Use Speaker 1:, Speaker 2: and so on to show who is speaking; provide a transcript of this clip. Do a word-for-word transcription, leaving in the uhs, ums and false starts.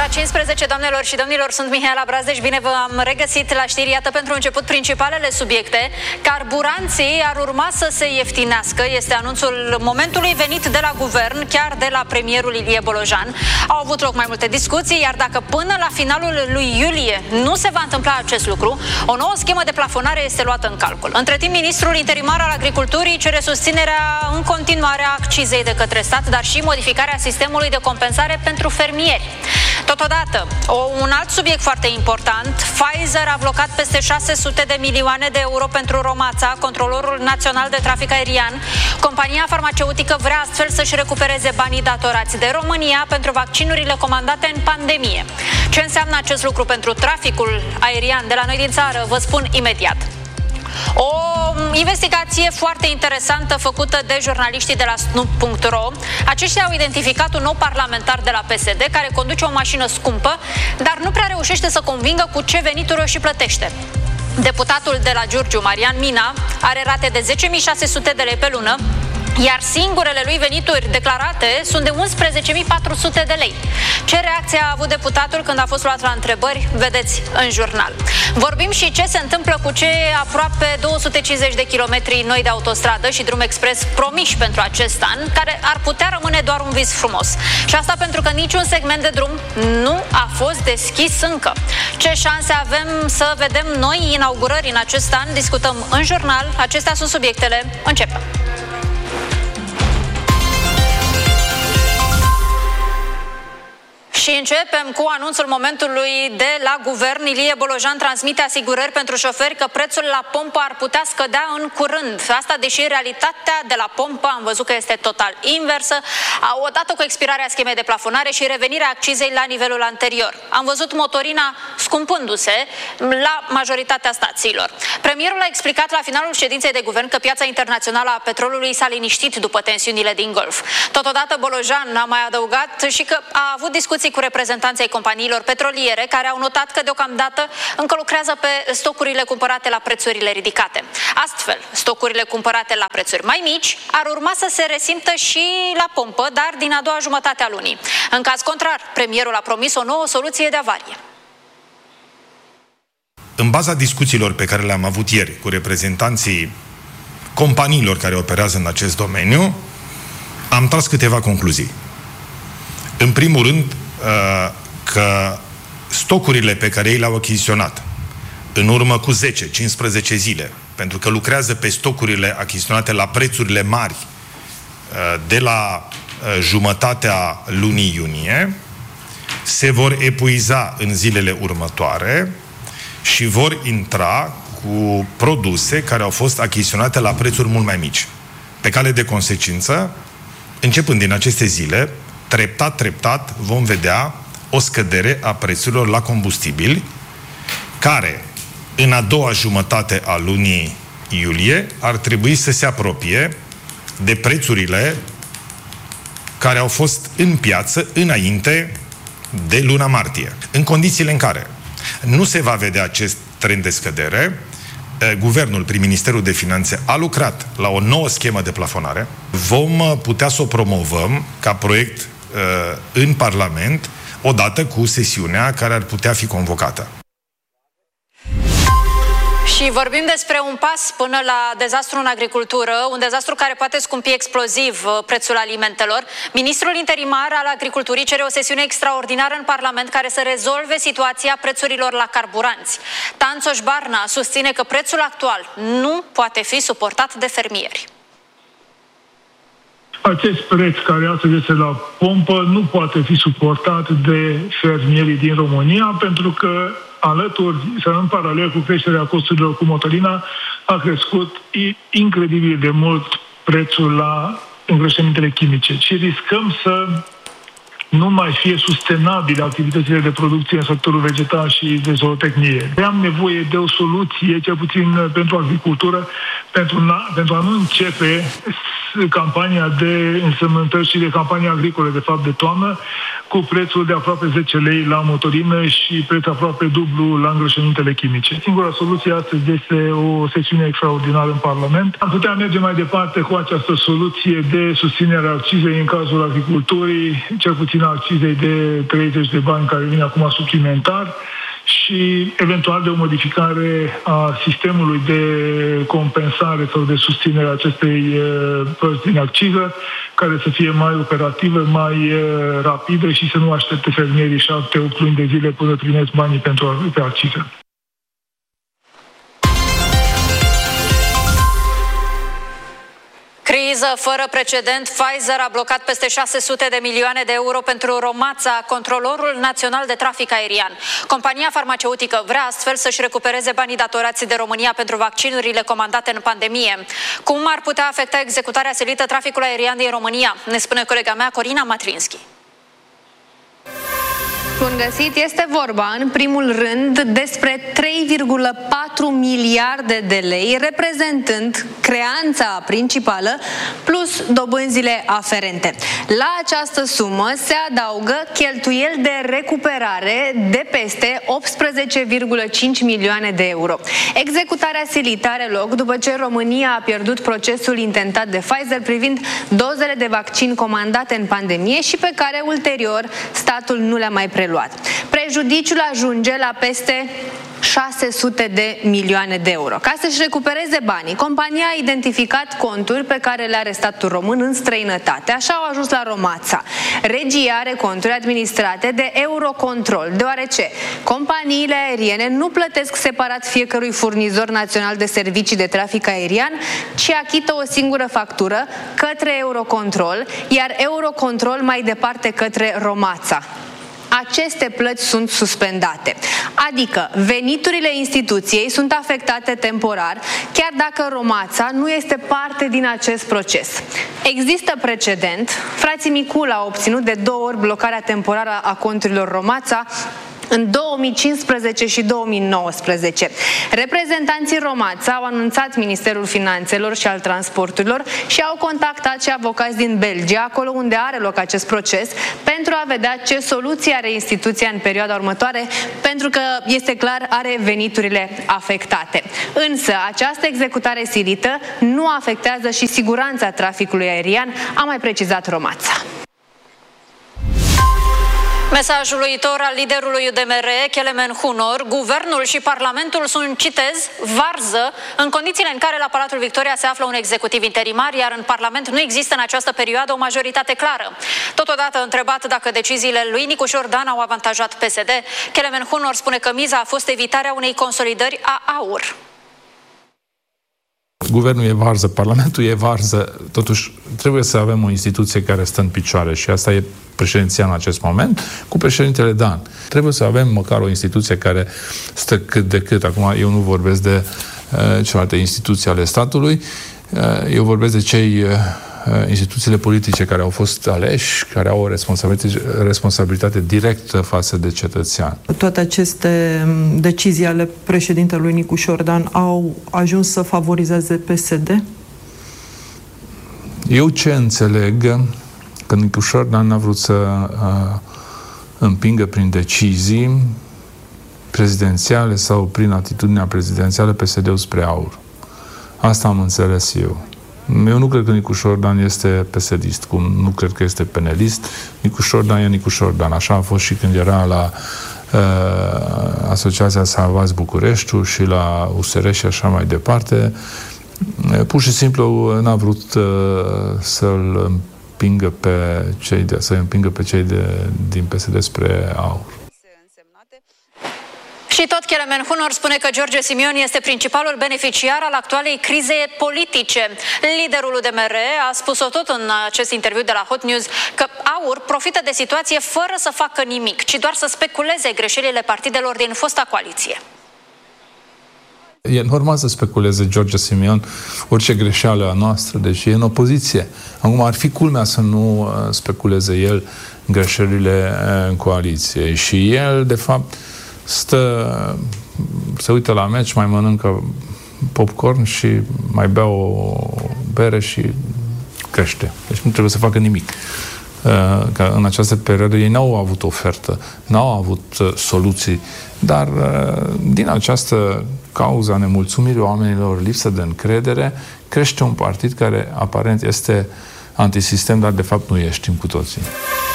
Speaker 1: Ora cincisprezece, doamnelor și domnilor, sunt Mihaela Brazdej, bine v-am regăsit la știri. Iată pentru început principalele subiecte. Carburanții ar urma să se ieftinească, este anunțul momentului venit de la guvern, chiar de la premierul Ilie Bolojan. Au avut loc mai multe discuții, iar dacă până la finalul lui iulie nu se va întâmpla acest lucru, o nouă schemă de plafonare este luată în calcul. Între timp, ministrul interimar al agriculturii cere susținerea în continuare a accizei de către stat, dar și modificarea sistemului de compensare pentru fermieri. Totodată, o, un alt subiect foarte important, Pfizer a blocat peste șase sute de milioane de euro pentru Romața, controlorul național de trafic aerian. Compania farmaceutică vrea astfel să-și recupereze banii datorați de România pentru vaccinurile comandate în pandemie. Ce înseamnă acest lucru pentru traficul aerian de la noi din țară, vă spun imediat. O investigație foarte interesantă făcută de jurnaliștii de la snoop punct ro. Aceștia au identificat un nou parlamentar de la P S D care conduce o mașină scumpă, dar nu prea reușește să convingă cu ce venituri o și plătește. Deputatul de la Giurgiu, Marian Mina, are rate de zece mii șase sute de lei pe lună, iar singurele lui venituri declarate sunt de unsprezece mii patru sute de lei. Ce reacție a avut deputatul când a fost luat la întrebări? Vedeți în jurnal. Vorbim și ce se întâmplă cu cei aproape două sute cincizeci de kilometri noi de autostradă și drum expres promiși pentru acest an, care ar putea rămâne doar un vis frumos. Și asta pentru că niciun segment de drum nu a fost deschis încă. Ce șanse avem să vedem noi inaugurări în acest an? Discutăm în jurnal. Acestea sunt subiectele. Începem. Și începem cu anunțul momentului de la guvern. Ilie Bolojan transmite asigurări pentru șoferi că prețul la pompă ar putea scădea în curând. Asta deși realitatea de la pompă am văzut că este total inversă, odată cu expirarea schemei de plafonare și revenirea accizei la nivelul anterior. Am văzut motorina scumpându-se la majoritatea stațiilor. Premierul a explicat la finalul ședinței de guvern că piața internațională a petrolului s-a liniștit după tensiunile din Golf. Totodată Bolojan a mai adăugat și că a avut discuții cu reprezentanții companiilor petroliere care au notat că deocamdată încă lucrează pe stocurile cumpărate la prețurile ridicate. Astfel, stocurile cumpărate la prețuri mai mici ar urma să se resimtă și la pompă, dar din a doua jumătate a lunii. În caz contrar, premierul a promis o nouă soluție de avarie.
Speaker 2: În baza discuțiilor pe care le-am avut ieri cu reprezentanții companiilor care operează în acest domeniu, am tras câteva concluzii. În primul rând, că stocurile pe care ei le-au achiziționat în urmă cu zece cincisprezece zile, pentru că lucrează pe stocurile achiziționate la prețurile mari de la jumătatea lunii iunie, se vor epuiza în zilele următoare și vor intra cu produse care au fost achiziționate la prețuri mult mai mici. Pe cale de consecință, începând din aceste zile, treptat, treptat vom vedea o scădere a prețurilor la combustibili, care în a doua jumătate a lunii iulie ar trebui să se apropie de prețurile care au fost în piață înainte de luna martie. În condițiile în care nu se va vedea acest trend de scădere, guvernul, prin Ministerul de Finanțe, a lucrat la o nouă schemă de plafonare. Vom putea să o promovăm ca proiect în Parlament, odată cu sesiunea care ar putea fi convocată.
Speaker 1: Și vorbim despre un pas până la dezastru în agricultură, un dezastru care poate scumpi exploziv prețul alimentelor. Ministrul interimar al agriculturii cere o sesiune extraordinară în Parlament care să rezolve situația prețurilor la carburanți. Tanțoș Barna susține că prețul actual nu poate fi suportat de fermieri.
Speaker 3: Acest preț care astăzi este la pompă nu poate fi suportat de fermierii din România, pentru că alături, să în paralel cu creșterea costurilor cu motorina, a crescut incredibil de mult prețul la îngrășămintele chimice. Și riscăm să nu mai fie sustenabile activitățile de producție în sectorul vegetal și de zootehnie. Am nevoie de o soluție, cel puțin pentru agricultură, pentru, pentru a nu începe campania de însământări și de campania agricolă, de fapt, de toamnă, cu prețul de aproape zece lei la motorină și preț aproape dublu la îngrășămintele chimice. Singura soluție astăzi este o sesiune extraordinară în Parlament. Am putea merge mai departe cu această soluție de susținere a accizei în cazul agriculturii, cel puțin a accizei de treizeci de bani care vine acum suplimentar, și eventual de o modificare a sistemului de compensare sau de susținere a acestei părți din acciză, care să fie mai operativă, mai rapidă și să nu aștepte fermierii șapte opt luni de zile până primesc banii pentru pe acciză.
Speaker 1: Criză fără precedent, Pfizer a blocat peste șase sute de milioane de euro pentru Romața, controlorul național de trafic aerian. Compania farmaceutică vrea astfel să-și recupereze banii datorați de România pentru vaccinurile comandate în pandemie. Cum ar putea afecta executarea silită traficului aerian din România? Ne spune colega mea Corina Matrinski.
Speaker 4: Bun găsit, este vorba în primul rând despre trei virgulă patru miliarde de lei, reprezentând creanța principală plus dobânzile aferente. La această sumă se adaugă cheltuieli de recuperare de peste optsprezece virgulă cinci milioane de euro. Executarea silită are loc după ce România a pierdut procesul intentat de Pfizer privind dozele de vaccin comandate în pandemie și pe care ulterior statul nu le-a mai preluat. Prejudiciul ajunge la peste șase sute de milioane de euro. Ca să-și recupereze banii, compania a identificat conturi pe care le are statul român în străinătate. Așa au ajuns la Romața. Regia are conturi administrate de Eurocontrol, deoarece companiile aeriene nu plătesc separat fiecărui furnizor național de servicii de trafic aerian, ci achită o singură factură către Eurocontrol, iar Eurocontrol mai departe către Romața. Aceste plăți sunt suspendate, adică veniturile instituției sunt afectate temporar, chiar dacă Romața nu este parte din acest proces. Există precedent, frații Micul a obținut de două ori blocarea temporară a conturilor Romața, în două mii cincisprezece și două mii nouăsprezece. Reprezentanții Romața au anunțat Ministerul Finanțelor și al Transporturilor și au contactat și avocați din Belgia, acolo unde are loc acest proces, pentru a vedea ce soluție are instituția în perioada următoare, pentru că, este clar, are veniturile afectate. Însă, această executare silită nu afectează și siguranța traficului aerian, a mai precizat Romața.
Speaker 1: Mesajul uitor al liderului U D M R, Kelemen Hunor: guvernul și parlamentul sunt, citez, varză, în condițiile în care la Palatul Victoria se află un executiv interimar, iar în Parlament nu există în această perioadă o majoritate clară. Totodată, întrebat dacă deciziile lui Nicu Șordan au avantajat P S D, Kelemen Hunor spune că miza a fost evitarea unei consolidări a AUR.
Speaker 5: Guvernul e varză, Parlamentul e varză, totuși trebuie să avem o instituție care stă în picioare și asta e președinția în acest moment, cu președintele Dan. Trebuie să avem măcar o instituție care stă cât de cât. Acum eu nu vorbesc de uh, celelalte instituții ale statului, uh, eu vorbesc de cei uh, instituțiile politice care au fost aleși, care au o responsabilitate, responsabilitate directă față de cetățean.
Speaker 6: Toate aceste decizii ale președintelui Nicu Șordan au ajuns să favorizeze P S D?
Speaker 5: Eu ce înțeleg, că Nicu Șordan n-a vrut să uh, împingă prin decizii prezidențiale sau prin atitudinea prezidențială P S D-ul spre AUR. Asta am înțeles eu. Eu nu cred că Nicu Șordan este P S D-ist, cum nu cred că este penelist. Nicu Șordan e Nicu Șordan. Așa a fost și când era la uh, Asociația Salvați Bucureștiul și la U S R și așa mai departe. Pur și simplu n-a vrut uh, să-l împingă pe cei de, să împingă pe cei de, din P S D spre AUR.
Speaker 1: Și tot Kelemen Hunor spune că George Simion este principalul beneficiar al actualei crize politice. Liderul U D M R a spus-o tot în acest interviu de la Hot News, că AUR profită de situație fără să facă nimic, ci doar să speculeze greșelile partidelor din fosta coaliție.
Speaker 5: E normal să speculeze George Simion orice greșeală a noastră, deci e în opoziție. Acum ar fi culmea să nu speculeze el greșelile în coaliție. Și el, de fapt, stă, se uită la meci, mai mănâncă popcorn și mai bea o bere și crește. Deci nu trebuie să facă nimic. că în această perioadă ei n-au avut ofertă, n-au avut soluții, dar din această cauză a nemulțumirii oamenilor, lipsă de încredere, crește un partid care aparent este antisistem, dar de fapt nu e, știm cu toții.